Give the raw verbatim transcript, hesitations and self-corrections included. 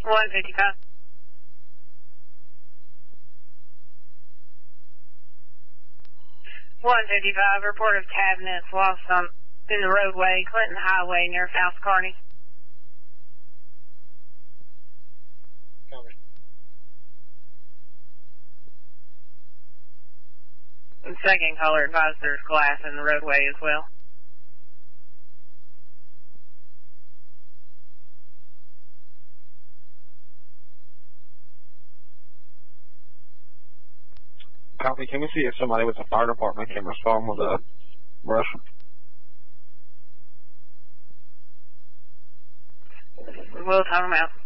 one fifty-five. one fifty-five, report of cabinets lost on, in the roadway, Clinton Highway near South Kearney. Copy. And second caller advised there's glass in the roadway as well. Copy. Can we see if somebody with the fire department can respond with a brush? We'll talk them out.